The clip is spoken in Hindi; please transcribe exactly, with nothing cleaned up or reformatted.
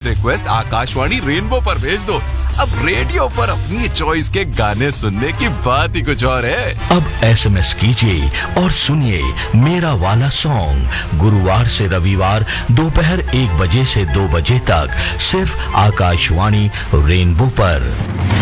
रिक्वेस्ट आकाशवाणी रेनबो पर भेज दो। अब रेडियो पर अपनी चॉइस के गाने सुनने की बात ही कुछ और है। अब एसएमएस कीजिए और सुनिए मेरा वाला सॉन्ग गुरुवार से रविवार दोपहर एक बजे से दो बजे तक सिर्फ आकाशवाणी रेनबो पर।